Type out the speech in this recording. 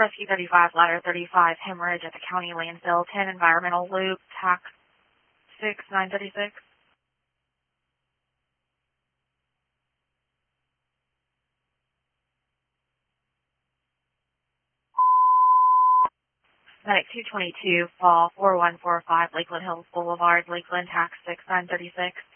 Rescue 35, Ladder 35, hemorrhage at the county landfill, 10 environmental loop, tax 6936. Medic 222, fall 4145, Lakeland Hills Boulevard, Lakeland, tax 6936.